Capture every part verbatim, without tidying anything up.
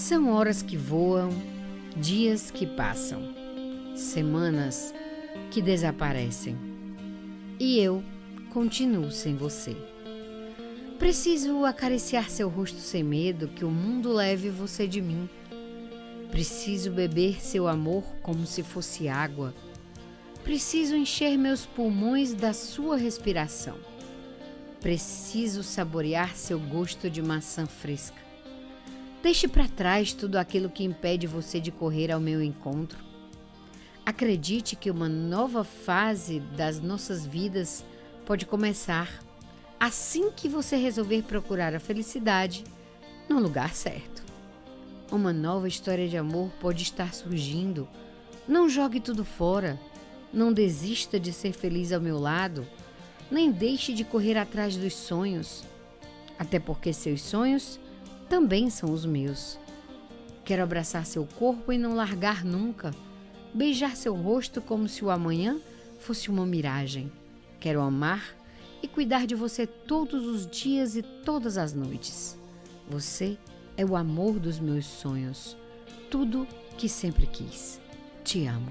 São horas que voam, dias que passam, semanas que desaparecem. E eu continuo sem você. Preciso acariciar seu rosto sem medo, que o mundo leve você de mim. Preciso beber seu amor como se fosse água. Preciso encher meus pulmões da sua respiração. Preciso saborear seu gosto de maçã fresca. Deixe para trás tudo aquilo que impede você de correr ao meu encontro. Acredite que uma nova fase das nossas vidas pode começar assim que você resolver procurar a felicidade no lugar certo. Uma nova história de amor pode estar surgindo. Não jogue tudo fora. Não desista de ser feliz ao meu lado. Nem deixe de correr atrás dos sonhos. Até porque seus sonhos também são os meus. Quero abraçar seu corpo e não largar nunca. Beijar seu rosto como se o amanhã fosse uma miragem. Quero amar e cuidar de você todos os dias e todas as noites. Você é o amor dos meus sonhos. Tudo que sempre quis. Te amo.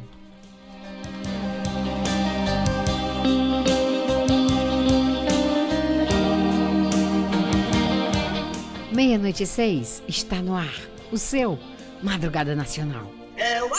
Meia-noite e seis está no ar. O seu Madrugada Nacional.